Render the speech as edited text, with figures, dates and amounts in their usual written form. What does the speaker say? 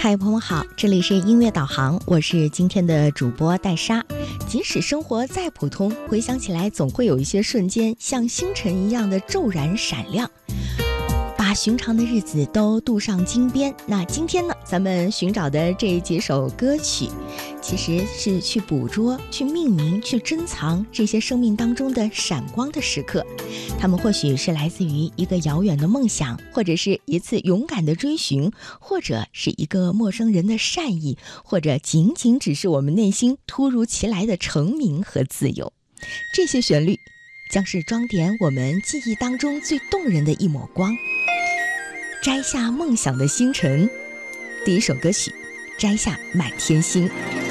嗨，朋友好，这里是音乐导航，我是今天的主播戴莎。即使生活再普通，回想起来总会有一些瞬间像星辰一样的骤然闪亮，把寻常的日子都镀上金边。那今天呢，咱们寻找的这几首歌曲其实是去捕捉、去命名、去珍藏这些生命当中的闪光的时刻。它们或许是来自于一个遥远的梦想，或者是一次勇敢的追寻，或者是一个陌生人的善意，或者仅仅只是我们内心突如其来的成名和自由。这些旋律将是装点我们记忆当中最动人的一抹光。摘下梦想的星辰，第一首歌曲，摘下满天星。